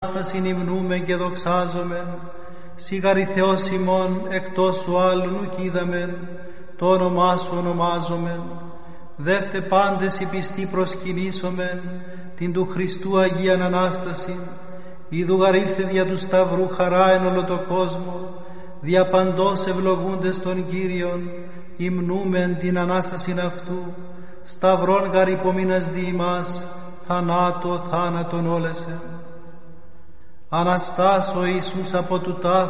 Ανάστασιν υμνούμεν και δοξάζομεν, σιγαρη Θεός ημών, εκτός σου άλλου νουκ είδαμεν, το όνομά σου ονομάζομεν. Δεύτε πάντες οι πιστοί προσκυνήσομεν, την του Χριστού Αγίαν Ανάστασιν, είδου γαρήλθε δια του Σταυρού χαρά εν όλο το κόσμο, δια παντός ευλογούντες τον Κύριον, υμνούμεν την Ανάστασιν αυτού, σταυρών γαρ υπομείνας δι' ημάς, θανάτο θάνατον όλεσεν. Αναστάς ο Ιησούς από του τάφου,